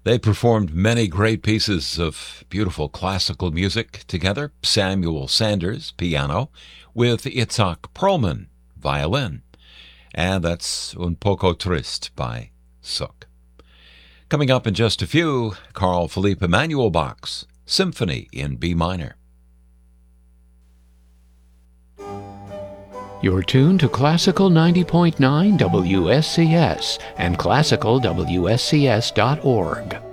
They performed many great pieces of beautiful classical music together. Samuel Sanders, piano, with Itzhak Perlman, violin. And that's Un Poco Triste by Suk. Coming up in just a few, Carl Philipp Emanuel Bach's Symphony in B minor. You're tuned to Classical 90.9 WSCS and classicalwscs.org.